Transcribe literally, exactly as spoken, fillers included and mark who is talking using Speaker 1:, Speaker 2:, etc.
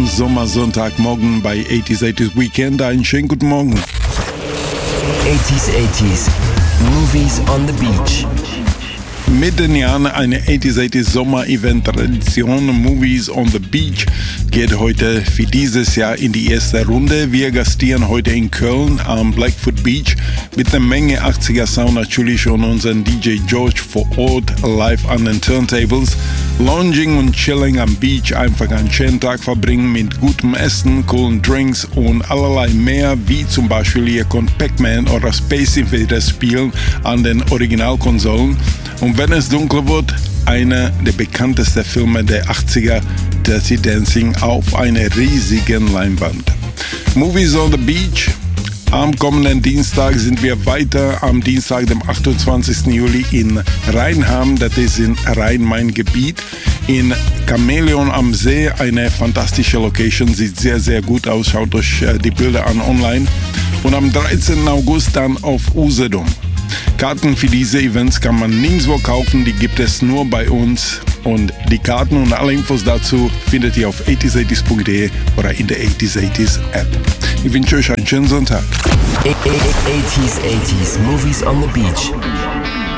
Speaker 1: Sommersonntagmorgen bei eighties eighties Weekend. Einen schönen guten Morgen.
Speaker 2: eighties eighties Movies on the Beach.
Speaker 1: Mit den Jahren eine eighties eighties Sommer-Event-Tradition. Movies on the Beach geht heute für dieses Jahr in die erste Runde. Wir gastieren heute in Köln am Blackfoot Beach mit einer Menge achtziger Sound, natürlich schon unseren D J George vor Ort live an den Turntables. Lounging und Chilling am Beach, einfach einen schönen Tag verbringen mit gutem Essen, coolen Drinks und allerlei mehr, wie zum Beispiel ihr könnt Pac-Man oder Space Invaders spielen an den Originalkonsolen. Und wenn es dunkel wird, einer der bekanntesten Filme der achtziger, Dirty Dancing auf einer riesigen Leinwand. Movies on the Beach. Am kommenden Dienstag sind wir weiter, am Dienstag, dem achtundzwanzigsten Juli in Rheinham, das ist in Rhein-Main-Gebiet, in Chamäleon am See, eine fantastische Location, sieht sehr, sehr gut aus, schaut euch die Bilder an online. Und am dreizehnten August dann auf Usedom. Karten für diese Events kann man nirgendwo kaufen, die gibt es nur bei uns. Und die Karten und alle Infos dazu findet ihr auf eighties eighties punkt de oder in der eighties eighties App. Ich wünsche euch einen schönen Sonntag.
Speaker 2: eighties eighties Movies on the Beach.